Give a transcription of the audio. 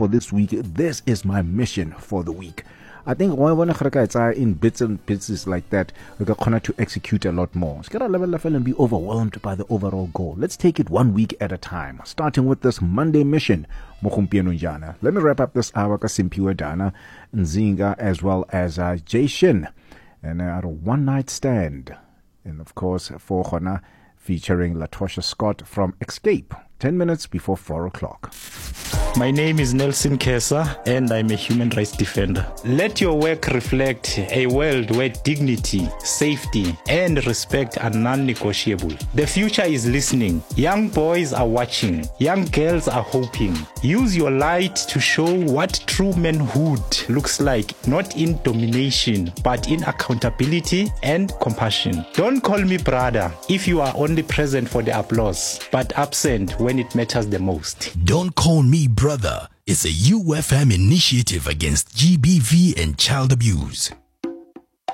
for this week. This is my mission for the week. I think when in bits and pieces like that, we got to execute a lot more. It's gotta level and be overwhelmed by the overall goal. Let's take it 1 week at a time, starting with this Monday mission. Let me wrap up this hour ka Simpiwe Dana, Nzinga, as well as Jay Shin, and a one night stand, and of course for Khona featuring Latosha Scott from Escape. 10 minutes before 4 o'clock. My name is Nelson Kesa and I'm a human rights defender. Let your work reflect a world where dignity, safety, and respect are non-negotiable. The future is listening. Young boys are watching. Young girls are hoping. Use your light to show what true manhood looks like, not in domination, but in accountability and compassion. Don't call me brother if you are only present for the applause, but absent when it matters the most. Don't call me brother. It's a UFM initiative against GBV and child abuse.